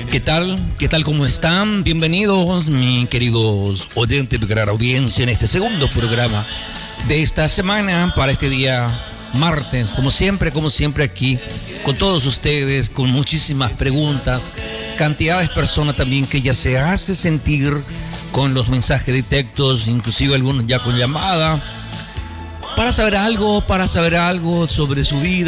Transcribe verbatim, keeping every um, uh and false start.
¿Qué tal? ¿Qué tal? ¿Cómo están? Bienvenidos, mis queridos oyentes de gran audiencia, en este segundo programa de esta semana para este día martes. Como siempre, como siempre aquí, con todos ustedes, con muchísimas preguntas, cantidades de personas también que ya se hace sentir con los mensajes de textos, inclusive algunos ya con llamada, para saber algo, para saber algo sobre su vida.